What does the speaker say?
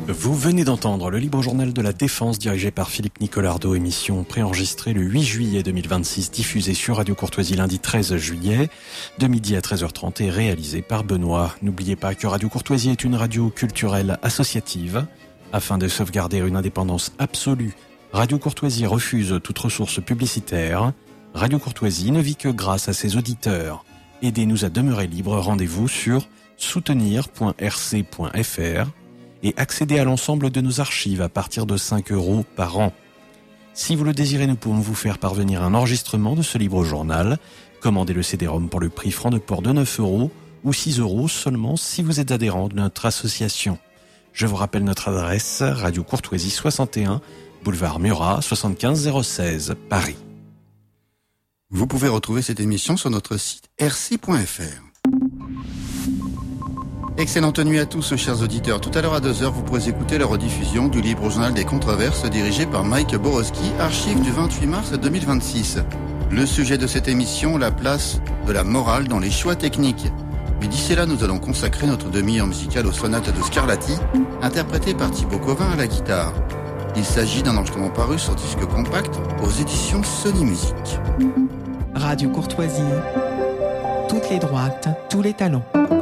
Vous venez d'entendre le Libre Journal de la Défense dirigé par Philippe Nicolardo, émission préenregistrée le 8 juillet 2026, diffusée sur Radio Courtoisie lundi 13 juillet, de midi à 13h30 et réalisée par Benoît. N'oubliez pas que Radio Courtoisie est une radio culturelle associative. Afin de sauvegarder une indépendance absolue, Radio Courtoisie refuse toute ressource publicitaire. Radio Courtoisie ne vit que grâce à ses auditeurs. Aidez-nous à demeurer libre, rendez-vous sur soutenir.rc.fr et accédez à l'ensemble de nos archives à partir de 5 € par an. Si vous le désirez, nous pouvons vous faire parvenir un enregistrement de ce libre journal. Commandez le CD-ROM pour le prix franc de port de 9 € ou 6 € seulement si vous êtes adhérent de notre association. Je vous rappelle notre adresse, Radio Courtoisie 61, boulevard Murat, 75 016, Paris. Vous pouvez retrouver cette émission sur notre site rc.fr. Excellente nuit à tous, chers auditeurs. Tout à l'heure à 2h, vous pourrez écouter la rediffusion du Libre Journal des Controverses dirigé par Mike Borowski, archive du 28 mars 2026. Le sujet de cette émission, la place de la morale dans les choix techniques. Mais d'ici là, nous allons consacrer notre demi-heure musicale aux sonates de Scarlatti, interprétées par Thibaut Covin à la guitare. Il s'agit d'un enregistrement paru sur disque compact aux éditions Sony Music. Radio Courtoisie, toutes les droites, tous les talents.